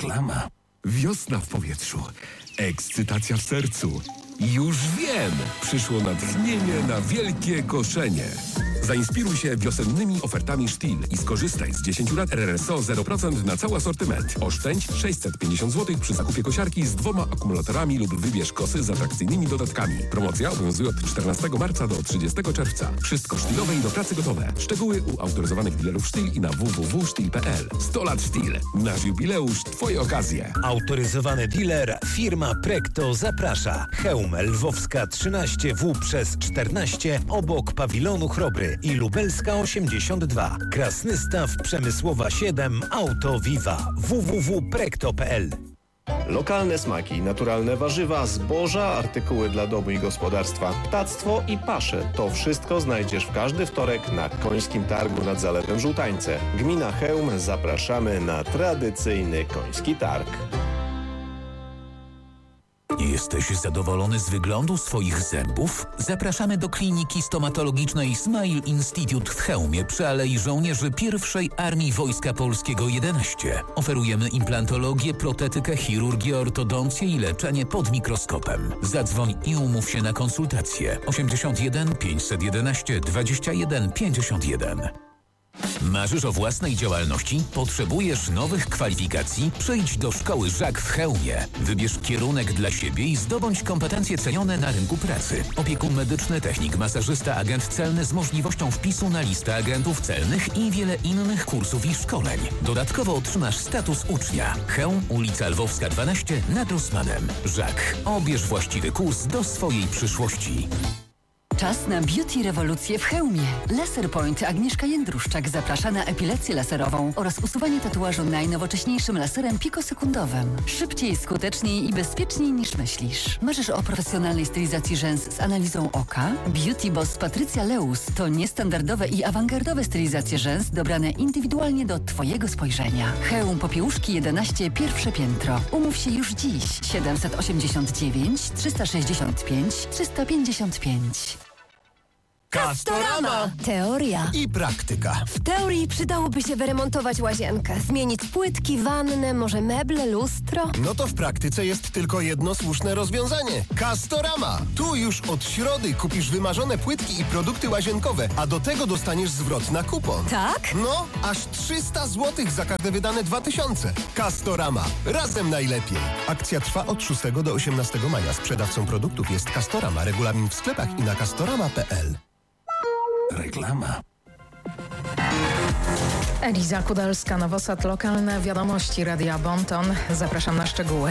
Reklama. Wiosna w powietrzu. Ekscytacja w sercu. Już wiem! Przyszło natchnienie na wielkie koszenie. Zainspiruj się wiosennymi ofertami Stihl i skorzystaj z 10 lat RRSO 0% na cały asortyment. Oszczędź 650 zł przy zakupie kosiarki z 2 akumulatorami lub wybierz kosy z atrakcyjnymi dodatkami. Promocja obowiązuje od 14 marca do 30 czerwca. Wszystko Stihlowe i do pracy gotowe. Szczegóły u autoryzowanych dealerów Stihl i na www.stihl.pl. 100 lat Stihl. Nasz jubileusz, twoje okazje. Autoryzowany dealer firma Precto zaprasza. Chełm Lwowska 13W przez 14 obok pawilonu Chrobry i Lubelska 82. Krasnystaw Przemysłowa 7 Auto Viva. www.precto.pl. Lokalne smaki, naturalne warzywa, zboża, artykuły dla domu i gospodarstwa, ptactwo i pasze. To wszystko znajdziesz w każdy wtorek na Końskim Targu nad Zalewem Żółtańce. Gmina Chełm, zapraszamy na tradycyjny Koński Targ. Jesteś zadowolony z wyglądu swoich zębów? Zapraszamy do kliniki stomatologicznej Smile Institute w Chełmie przy Alei Żołnierzy I Armii Wojska Polskiego 11. Oferujemy implantologię, protetykę, chirurgię, ortodoncję i leczenie pod mikroskopem. Zadzwoń i umów się na konsultację. 81 511 21 51. Marzysz o własnej działalności? Potrzebujesz nowych kwalifikacji? Przyjdź do Szkoły Żak w Chełmie. Wybierz kierunek dla siebie i zdobądź kompetencje cenione na rynku pracy. Opiekun medyczny, technik, masażysta, agent celny z możliwością wpisu na listę agentów celnych i wiele innych kursów i szkoleń. Dodatkowo otrzymasz status ucznia. Chełm, ulica Lwowska 12 nad Rosmanem. Żak. Obierz właściwy kurs do swojej przyszłości. Czas na beauty rewolucję w Chełmie. Laser Point Agnieszka Jędruszczak zaprasza na epilację laserową oraz usuwanie tatuażu najnowocześniejszym laserem pikosekundowym. Szybciej, skuteczniej i bezpieczniej niż myślisz. Marzysz o profesjonalnej stylizacji rzęs z analizą oka? Beauty Boss Patrycja Leus to niestandardowe i awangardowe stylizacje rzęs dobrane indywidualnie do twojego spojrzenia. Chełm Popiełuszki 11, pierwsze piętro. Umów się już dziś. 789 365 355. Castorama! Teoria I praktyka. W teorii przydałoby się wyremontować łazienkę, zmienić płytki, wannę, może meble, lustro. No to w praktyce jest tylko jedno słuszne rozwiązanie. Castorama! Tu już od środy kupisz wymarzone płytki i produkty łazienkowe, a do tego dostaniesz zwrot na kupon. Tak? No, aż 300 zł za każde wydane 2000. Castorama. Razem najlepiej. Akcja trwa od 6 do 18 maja. Sprzedawcą produktów jest Castorama. Regulamin w sklepach i na castorama.pl. Reklama. Eliza Kudalska, Nowosad, lokalne wiadomości Radia Bonton. Zapraszam na szczegóły.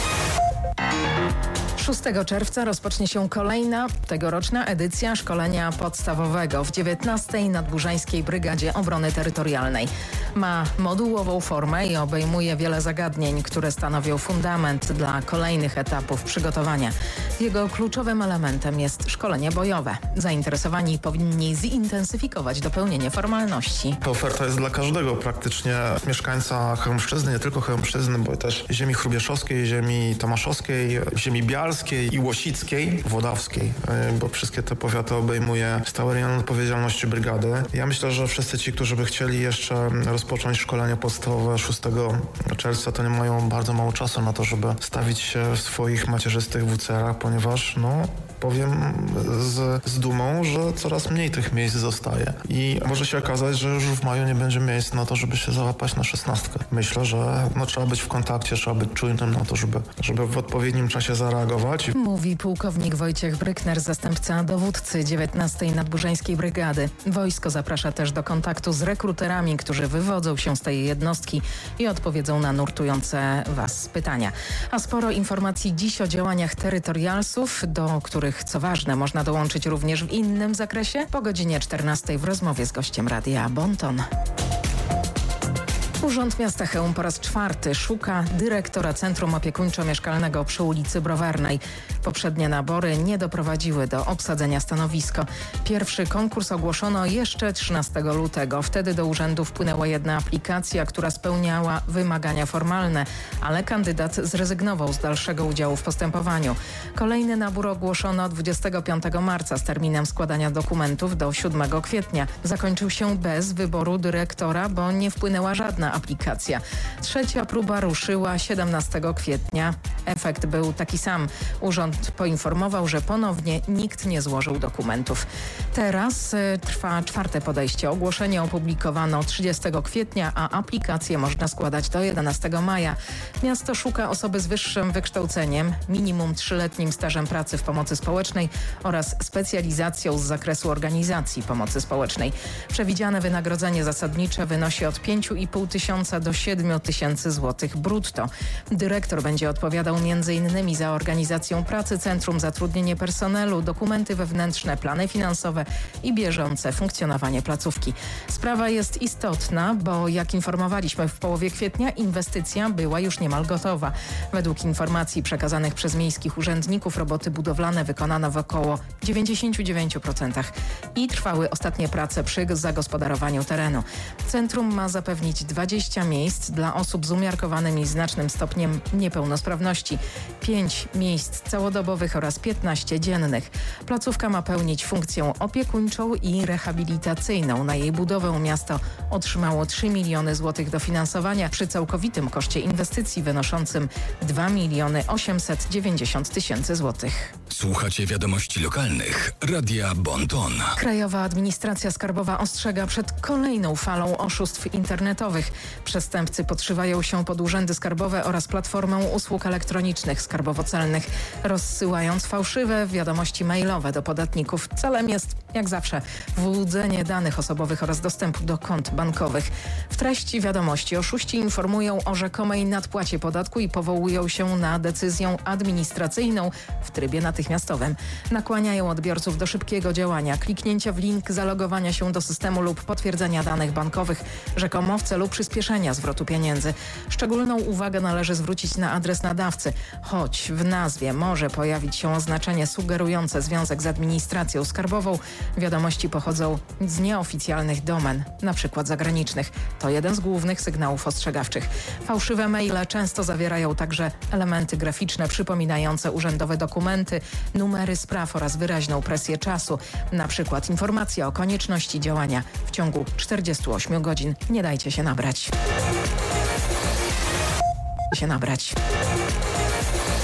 6 czerwca rozpocznie się kolejna tegoroczna edycja szkolenia podstawowego w 19. Nadburzańskiej Brygadzie Obrony Terytorialnej. Ma modułową formę i obejmuje wiele zagadnień, które stanowią fundament dla kolejnych etapów przygotowania. Jego kluczowym elementem jest szkolenie bojowe. Zainteresowani powinni zintensyfikować dopełnienie formalności. Oferta jest dla każdego praktycznie mieszkańca Chełmszczyzny, nie tylko Chełmszczyzny, bo też ziemi chrubieszowskiej, ziemi tomaszowskiej, ziemi bialskiej i łosickiej, włodawskiej, bo wszystkie te powiaty obejmuje stały rejon odpowiedzialności brygady. Ja myślę, że wszyscy ci, którzy by chcieli jeszcze rozpocząć szkolenie podstawowe 6 czerwca, to nie mają bardzo mało czasu na to, żeby stawić się w swoich macierzystych WC-ach, ponieważ powiem z dumą, że coraz mniej tych miejsc zostaje i może się okazać, że już w maju nie będzie miejsc na to, żeby się załapać na 16. Myślę, że trzeba być w kontakcie, trzeba być czujnym na to, żeby w odpowiednim czasie zareagować. Mówi pułkownik Wojciech Brykner, zastępca dowódcy 19. Nadburzańskiej Brygady. Wojsko zaprasza też do kontaktu z rekruterami, którzy wywodzą się z tej jednostki i odpowiedzą na nurtujące Was pytania. A sporo informacji dziś o działaniach terytorialsów, do których, co ważne, można dołączyć również w innym zakresie po godzinie 14 w rozmowie z gościem Radia Bonton. Urząd Miasta Chełm po raz 4 szuka dyrektora Centrum Opiekuńczo-Mieszkalnego przy ulicy Browarnej. Poprzednie nabory nie doprowadziły do obsadzenia stanowiska. Pierwszy konkurs ogłoszono jeszcze 13 lutego. Wtedy do urzędu wpłynęła jedna aplikacja, która spełniała wymagania formalne, ale kandydat zrezygnował z dalszego udziału w postępowaniu. Kolejny nabór ogłoszono 25 marca z terminem składania dokumentów do 7 kwietnia. Zakończył się bez wyboru dyrektora, bo nie wpłynęła żadna aplikacja. Trzecia próba ruszyła 17 kwietnia. Efekt był taki sam. Urząd poinformował, że ponownie nikt nie złożył dokumentów. Teraz trwa czwarte podejście. Ogłoszenie opublikowano 30 kwietnia, a aplikację można składać do 11 maja. Miasto szuka osoby z wyższym wykształceniem, minimum 3-letnim stażem pracy w pomocy społecznej oraz specjalizacją z zakresu organizacji pomocy społecznej. Przewidziane wynagrodzenie zasadnicze wynosi od 5,5 tysiąca do 7 tysięcy złotych brutto. Dyrektor będzie odpowiadał m.in. za organizację pracy centrum, zatrudnienie personelu, dokumenty wewnętrzne, plany finansowe i bieżące funkcjonowanie placówki. Sprawa jest istotna, bo jak informowaliśmy w połowie kwietnia, inwestycja była już niemal gotowa. Według informacji przekazanych przez miejskich urzędników roboty budowlane wykonano w około 99% i trwały ostatnie prace przy zagospodarowaniu terenu. Centrum ma zapewnić 20 miejsc dla osób z umiarkowanym i znacznym stopniem niepełnosprawności, 5 miejsc całodobowych oraz 15 dziennych. Placówka ma pełnić funkcję opiekuńczą i rehabilitacyjną. Na jej budowę miasto otrzymało 3 miliony złotych dofinansowania przy całkowitym koszcie inwestycji wynoszącym 2 miliony 890 tysięcy złotych. Słuchacie wiadomości lokalnych Radia Bon Ton. Krajowa Administracja Skarbowa ostrzega przed kolejną falą oszustw internetowych. Przestępcy podszywają się pod urzędy skarbowe oraz platformę usług elektronicznych skarbowo-celnych, rozsyłając fałszywe wiadomości mailowe do podatników. Celem jest, jak zawsze, wyłudzenie danych osobowych oraz dostępu do kont bankowych. W treści wiadomości oszuści informują o rzekomej nadpłacie podatku i powołują się na decyzję administracyjną w trybie natychmiastowym. Nakłaniają odbiorców do szybkiego działania, kliknięcia w link, zalogowania się do systemu lub potwierdzenia danych bankowych, rzekomo w celu przyspieszenia zwrotu pieniędzy. Szczególną uwagę należy zwrócić na adres nadawcy, choć w nazwie może pojawić się oznaczenie sugerujące związek z administracją skarbową. Wiadomości pochodzą z nieoficjalnych domen, na przykład zagranicznych. To jeden z głównych sygnałów ostrzegawczych. Fałszywe maile często zawierają także elementy graficzne przypominające urzędowe dokumenty, numery spraw oraz wyraźną presję czasu. Na przykład informacja o konieczności działania w ciągu 48 godzin. Nie dajcie się nabrać.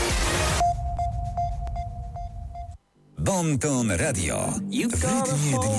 Bon Ton Radio. W rytmie dnia.